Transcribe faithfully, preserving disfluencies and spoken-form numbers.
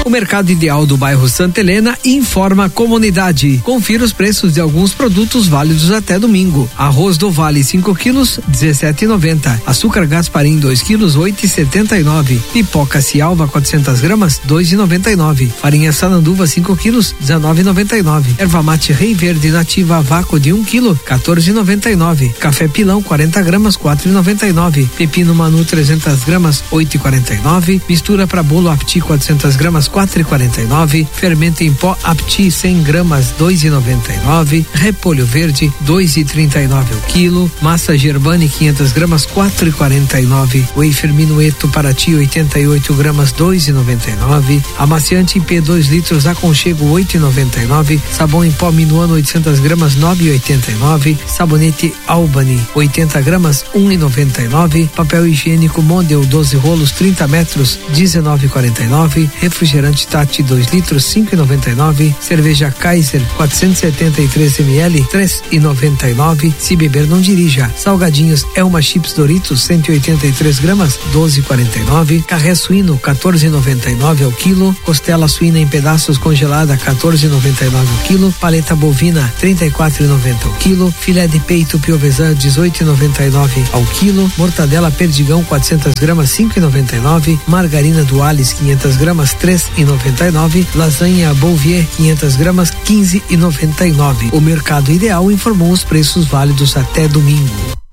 O Mercado Ideal do bairro Santa Helena informa a comunidade. Confira os preços de alguns produtos válidos até domingo. Arroz do Vale cinco quilos, dezessete e noventa. Açúcar Gasparim dois quilos, oito e setenta e nove. Pipoca Cialva quatrocentas gramas, dois e noventa e nove. Farinha Sananduva cinco quilos, dezenove e noventa e nove. Erva mate Rei Verde Nativa a vácuo de um quilo, quatorze e noventa e nove. Café Pilão quarenta gramas, quatro e noventa e nove. Pepino Manu trezentas gramas, oito e quarenta e nove. Mistura para bolo Apti quatrocentas gramas, quatro e quarenta e nove. Fermento em pó Apti cem gramas, dois e noventa e nove. Repolho verde dois e trinta e nove o quilo. Massa Germani quinhentas gramas, quatro e quarenta e nove. Wafer Minueto Paraty oitenta e oito gramas, dois e noventa e nove. Amaciante P dois litros Aconchego oito e noventa e nove. Sabão em pó Minuano oitocentas gramas, nove e oitenta e nove. Sabonete Albany oitenta gramas, um e noventa e nove. Papel higiênico Mondel doze rolos trinta metros, dezenove e quarenta e nove. Refrigerante Tati dois litros, cinco e noventa e nove. Cerveja Kaiser quatrocentos e setenta e três mililitros, três e noventa e nove. Se beber não dirija. Salgadinhos Elma Chips Doritos cento e oitenta e três gramas, doze e quarenta e nove. Carré suíno quatorze e noventa e nove ao quilo. Costela suína em pedaços congelada quatorze e noventa e nove ao quilo. Paleta bovina trinta e quatro e noventa ao quilo. Filé de peito Piovesan dezoito e noventa e nove ao quilo. Mortadela Perdigão quatrocentas gramas, cinco e noventa e nove. Margarina Duales quinhentas gramas, três e noventa e nove. Lasanha Bouvier quinhentas gramas, quinze e noventa e nove. O Mercado Ideal informou os preços válidos até domingo.